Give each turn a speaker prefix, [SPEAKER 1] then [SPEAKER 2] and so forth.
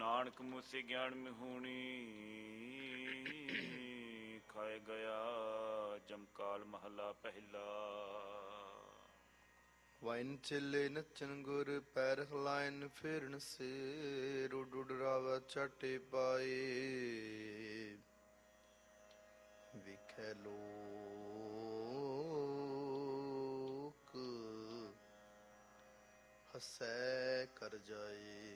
[SPEAKER 1] ਨਾਨਕ ਮੂਸੇ ਗਿਆਨ ਮਿਹੂਣੀ ਖਾਏ ਗਿਆ ਜਮਕਾਲ ਮਹਲਾ ਪਹਿਲਾ।
[SPEAKER 2] ਵਾਇਨ ਚੇਲੇ ਨੱਚਨ ਗੁਰ ਪੈਰ ਹਲਾਇਨ ਫੇਰਨ ਸੇ ਰੁੱਡ ਉੱਡ ਰਾਵਾ ਚਾਟੇ ਪਾਏ ਵਿਖੇ ਲੋਕ ਹਸੈ ਕਰ ਜਾਏ।